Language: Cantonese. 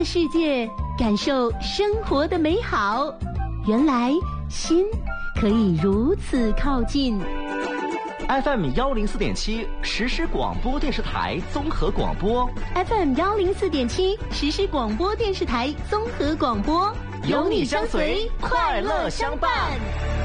世界，感受生活的美好。原来心可以如此靠近。 FM 104.7实时广播电视台综合广播。 FM 104.7实时广播电视台综合广播， 有你相随，快乐相伴。